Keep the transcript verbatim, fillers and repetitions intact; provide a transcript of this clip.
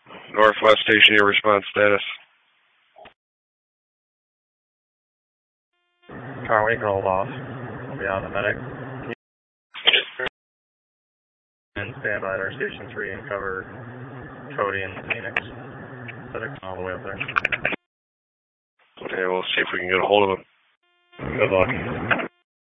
Northwest Station, your response status. Car, we can hold off. I'll be on the medic. And stand by at our Station three and cover Cody and Phoenix. Medic all the way up there. Okay, we'll see if we can get a hold of him. Good luck.